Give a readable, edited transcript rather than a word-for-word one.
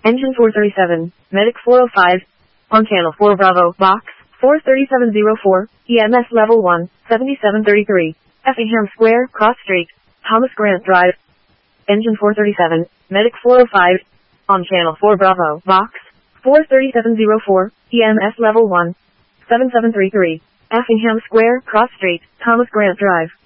Engine 437, Medic 405. On channel 4 Bravo, box 43704, EMS level 1, 7733. Effingham Square, Cross Street, Thomas Grant Drive. Engine 437, Medic 405. On channel 4 Bravo, box 43704, EMS level 1, 7733. Effingham Square, Cross Street, Thomas Grant Drive.